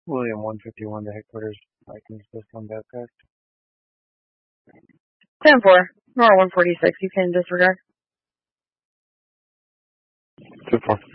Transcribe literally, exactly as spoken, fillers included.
William one fifty-one to headquarters. I can just on Babcock. ten four. Nor one forty-six. You can disregard. two four.